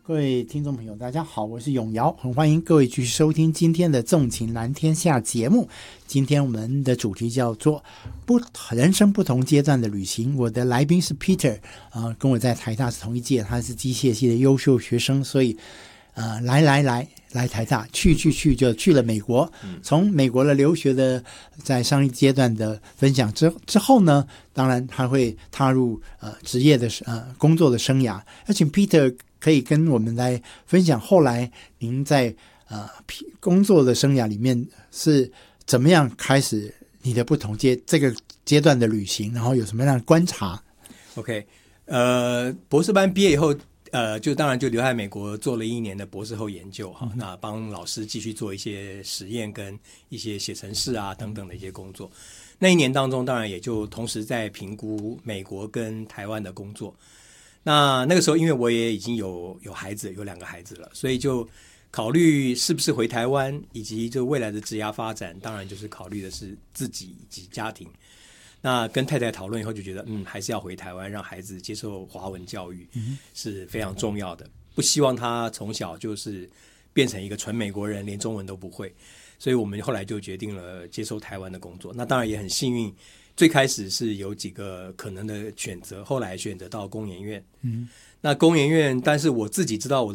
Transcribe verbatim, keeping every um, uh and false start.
各位听众朋友大家好，我是永尧，很欢迎各位继续收听今天的纵情蓝天下节目。今天我们的主题叫做不人生不同阶段的旅行。我的来宾是 Peter、呃、跟我在台大是同一届，他是机械系的优秀学生，所以呃，来来来来台大，去去去就去了美国。从美国的留学的在上一阶段的分享之之后呢，当然他会踏入呃职业的呃工作的生涯。而且 Peter 可以跟我们来分享后来您在呃工作的生涯里面是怎么样开始你的不同阶这个阶段的旅行，然后有什么样的观察。 OK， 呃，博士班毕业以后，呃，就当然就留在美国做了一年的博士后研究哈、嗯，那帮老师继续做一些实验跟一些写程式啊等等的一些工作。那一年当中，当然也就同时在评估美国跟台湾的工作。那那个时候，因为我也已经有有孩子，有两个孩子了，所以就考虑是不是回台湾，以及就未来的职涯发展，当然就是考虑的是自己以及家庭。那跟太太讨论以后，就觉得嗯，还是要回台湾，让孩子接受华文教育是非常重要的。不希望他从小就是变成一个纯美国人，连中文都不会。所以我们后来就决定了接受台湾的工作。那当然也很幸运，最开始是有几个可能的选择，后来选择到工研院。嗯，那工研院，但是我自己知道我